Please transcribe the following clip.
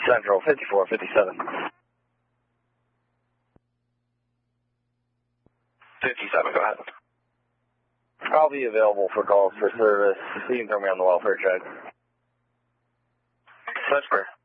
Central 5457. 57, go ahead. I'll be available for calls for service. You can throw me on the welfare check. That's fair.